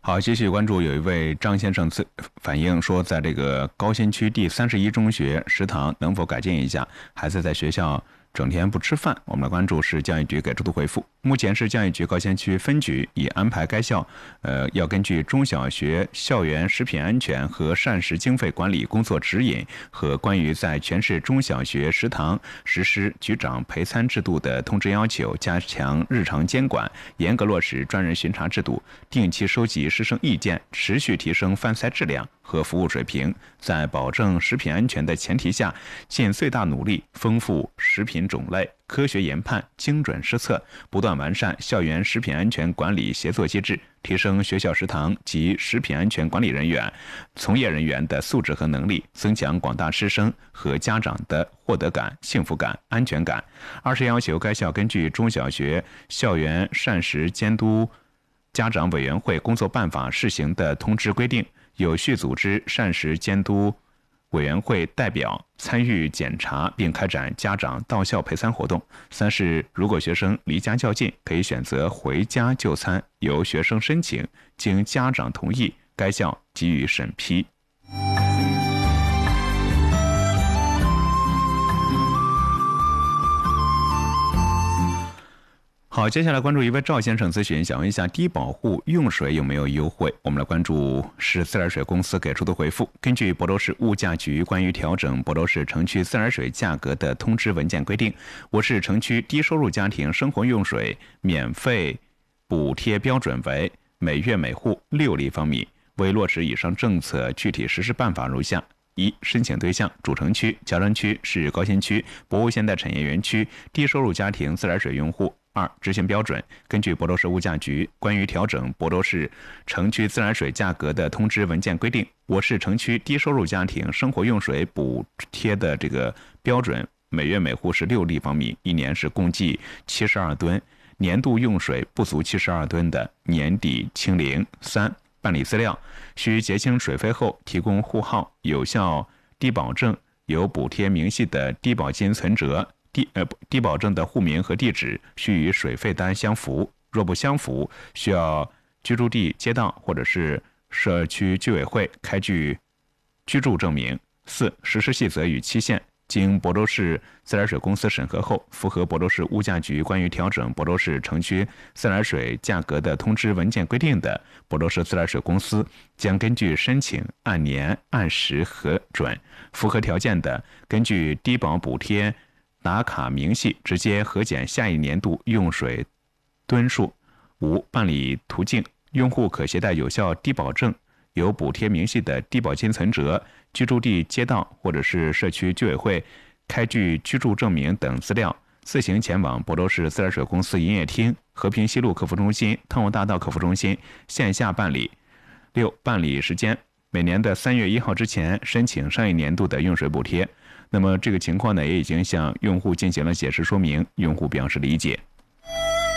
好，继续关注，有一位张先生反映说，在这个高新区第31中学食堂能否改进一下？孩子在学校整天不吃饭。我们来关注市教育局给出的回复。目前市教育局高新区分局已安排该校，要根据中小学校园食品安全和膳食经费管理工作指引和关于在全市中小学食堂实施局长陪餐制度的通知要求，加强日常监管，严格落实专人巡查制度，定期收集师生意见，持续提升饭菜质量和服务水平，在保证食品安全的前提下，尽最大努力丰富食品种类，科学研判，精准施策，不断完善校园食品安全管理协作机制，提升学校食堂及食品安全管理人员、从业人员的素质和能力，增强广大师生和家长的获得感、幸福感、安全感。二是要求该校根据中小学校园膳食监督家长委员会工作办法试行的通知规定，有序组织膳食监督委员会代表参与检查，并开展家长到校陪餐活动。三是，如果学生离家较近，可以选择回家就餐，由学生申请，经家长同意，该校给予审批。好，接下来关注一位赵先生咨询，想问一下低保户用水有没有优惠？我们来关注市自来水公司给出的回复。根据亳州市物价局关于调整亳州市城区自来水价格的通知文件规定，我市城区低收入家庭生活用水免费补贴标准为每月每户6立方米。为落实以上政策，具体实施办法如下：一、申请对象：主城区、桥山区、市高新区、博物现代产业园区低收入家庭自来水用户。二、执行标准：根据亳州市物价局关于调整亳州市城区自来水价格的通知文件规定，我市城区低收入家庭生活用水补贴的这个标准，每月每户是6立方米，一年是共计72吨，年度用水不足72吨的，年底清零。三、办理资料：需结清水费后提供户号、有效低保证、有补贴明细的低保金存折。低保证的户名和地址需与水费单相符，若不相符，需要居住地街道或者是社区居委会开具居住证明。四、实施细则与期限：经亳州市自来水公司审核后，符合亳州市物价局关于调整亳州市城区自来水价格的通知文件规定的，亳州市自来水公司将根据申请按年按时核准，符合条件的，根据低保补贴打卡明细直接核减下一年度用水吨数。五、办理途径：用户可携带有效低保证、有补贴明细的低保金存折、居住地街道或者是社区居委会开具居住证明等资料，自行前往亳州市自来水公司营业厅、和平西路客服中心、汤武大道客服中心线下办理。六、办理时间：每年的3月1号之前申请上一年度的用水补贴。那么这个情况呢，也已经向用户进行了解释说明，用户表示理解。